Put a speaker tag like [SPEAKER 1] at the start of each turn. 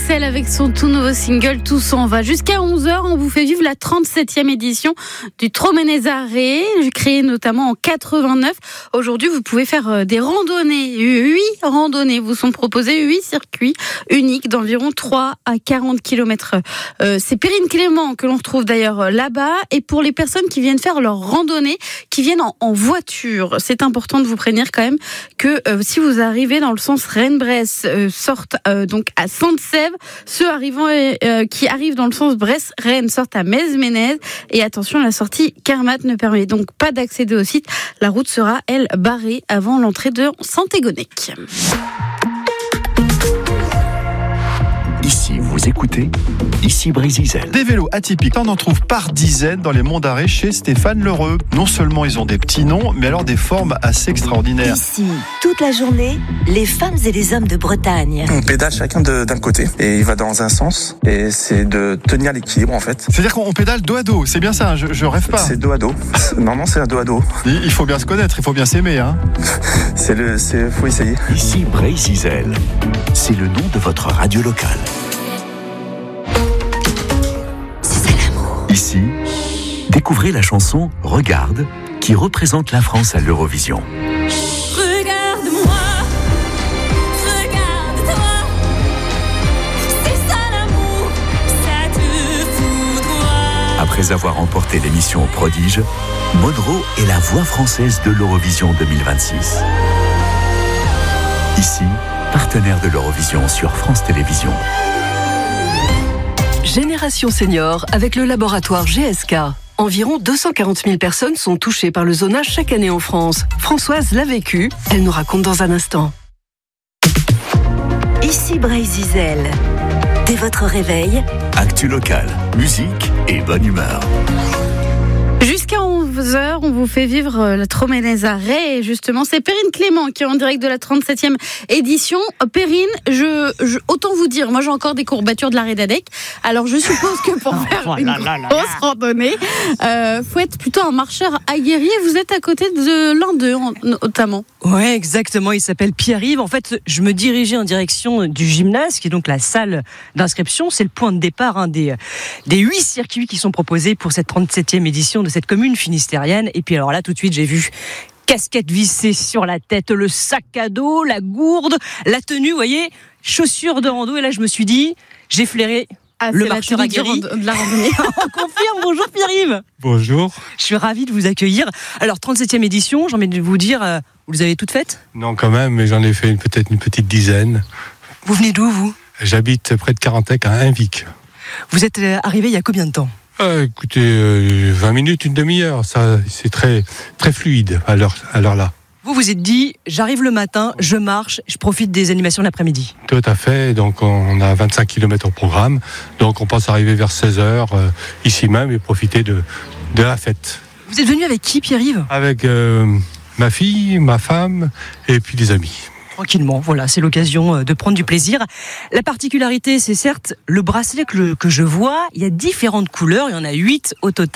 [SPEAKER 1] Axel avec son tout nouveau single Tout s'en va. Jusqu'à 11h, on vous fait vivre la 37e édition du Tromenez-Arrée, créée notamment en 89. Aujourd'hui, vous pouvez faire des randonnées. 8 randonnées vous sont proposées, 8 circuits uniques d'environ 3 à 40 km. C'est Perrine Clément que l'on retrouve d'ailleurs là-bas. Et pour les personnes qui viennent faire leur randonnée, qui viennent en voiture, c'est important de vous prévenir quand même que si vous arrivez dans le sens Rennes-Bresse, sortent donc à Sainte-Sève, ceux qui arrivent dans le sens Brest-Rennes sortent à Metz-Ménez, et attention, la sortie Kermat ne permet donc pas d'accéder au site. La route sera, elle, barrée avant l'entrée de Saint-Égonec.
[SPEAKER 2] Ici, vous écoutez Ici Brésil.
[SPEAKER 3] Des vélos atypiques, on en trouve par dizaines dans les monts d'Arrée chez Stéphane Lheureux. Non seulement ils ont des petits noms, mais alors des formes assez extraordinaires.
[SPEAKER 4] Ici, toute la journée, les femmes et les hommes de Bretagne.
[SPEAKER 5] On pédale chacun d'un côté et il va dans un sens, et c'est de tenir l'équilibre en fait.
[SPEAKER 3] C'est-à-dire qu'on pédale dos à dos, c'est bien ça, je rêve pas.
[SPEAKER 5] C'est dos à dos. Normalement c'est un dos à dos.
[SPEAKER 3] Il faut bien se connaître, il faut bien s'aimer, hein.
[SPEAKER 5] Faut essayer.
[SPEAKER 2] Ici Brésil, c'est le nom de votre radio locale. Ici, découvrez la chanson « Regarde » qui représente la France à l'Eurovision.
[SPEAKER 6] Regarde-moi, regarde-toi, c'est ça l'amour, ça te foudroie.
[SPEAKER 2] Après avoir remporté l'émission Prodige, Monroe est la voix française de l'Eurovision 2026. Ici, partenaire de l'Eurovision sur France Télévisions.
[SPEAKER 7] Génération Senior avec le laboratoire GSK. Environ 240 000 personnes sont touchées par le zonage chaque année en France. Françoise l'a vécu, elle nous raconte dans un instant.
[SPEAKER 4] Ici Brésil. Dès votre réveil,
[SPEAKER 2] Actu local, musique et bonne humeur.
[SPEAKER 1] Jusqu'à 11h, on vous fait vivre la Tromenez-Arrée. Et justement, c'est Perrine Clément qui est en direct de la 37e édition. Perrine, autant vous dire, moi j'ai encore des courbatures de l'arrêt d'Adec. Alors je suppose que pour faire une grosse randonnée, faut être plutôt un marcheur aguerri. Vous êtes à côté de l'un d'eux, notamment.
[SPEAKER 8] Ouais, exactement. Il s'appelle Pierre-Yves. En fait, je me dirigeais en direction du gymnase, qui est donc la salle d'inscription. C'est le point de départ des 8 circuits qui sont proposés pour cette 37e édition de cette commune finistérienne. Et puis alors là, tout de suite, j'ai vu casquette vissée sur la tête, le sac à dos, la gourde, la tenue, vous voyez, chaussures de rando. Et là, je me suis dit, j'ai flairé le marcheur aguerri.
[SPEAKER 1] De la randonnée.
[SPEAKER 8] On confirme. Bonjour Pierre-Yves.
[SPEAKER 9] Bonjour.
[SPEAKER 8] Je suis ravie de vous accueillir. Alors, 37e édition, j'ai envie de vous dire, vous les avez toutes faites ?
[SPEAKER 9] Non, quand même, mais j'en ai fait peut-être une petite dizaine.
[SPEAKER 8] Vous venez d'où, vous ?
[SPEAKER 9] J'habite près de Carantec, à Invic.
[SPEAKER 8] Vous êtes arrivé il y a combien de temps ?
[SPEAKER 9] Écoutez, 20 minutes, une demi-heure, ça, c'est très, très fluide à l'heure là.
[SPEAKER 8] Vous vous êtes dit, j'arrive le matin, je marche, je profite des animations l'après-midi.
[SPEAKER 9] Tout à fait, donc on a 25 km au programme, donc on pense arriver vers 16h ici même et profiter de la fête.
[SPEAKER 8] Vous êtes venu avec qui, Pierre-Yves ?
[SPEAKER 9] Avec ma fille, ma femme et puis des amis.
[SPEAKER 8] Tranquillement, voilà, c'est l'occasion de prendre du plaisir. La particularité, c'est certes le bracelet que je vois, il y a différentes couleurs, il y en a 8 au total.